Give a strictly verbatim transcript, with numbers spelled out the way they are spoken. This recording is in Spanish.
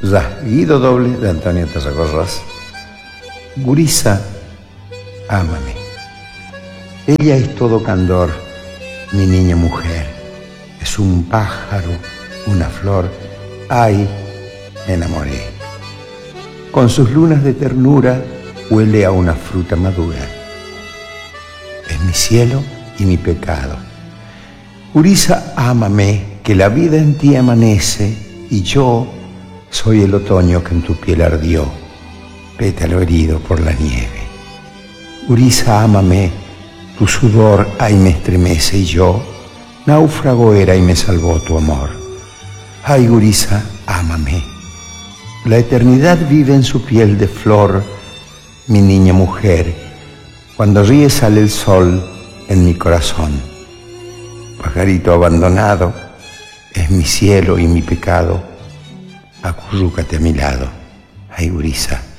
Rasguido doble de Antonio Tarragorros. Gurisa, ámame. Ella es todo candor, mi niña mujer. Es un pájaro, una flor. Ay, me enamoré. Con sus lunas de ternura huele a una fruta madura. Es mi cielo y mi pecado. Gurisa, ámame, que la vida en ti amanece y yo soy el otoño que en tu piel ardió, pétalo herido por la nieve. Gurisa, ámame, tu sudor ay me estremece y yo náufrago era y me salvó tu amor. Ay, Gurisa, ámame, la eternidad vive en su piel de flor, mi niña mujer, cuando ríe sale el sol en mi corazón. Pajarito abandonado, es mi cielo y mi pecado, acurrúcate a mi lado, ay, Gurisa.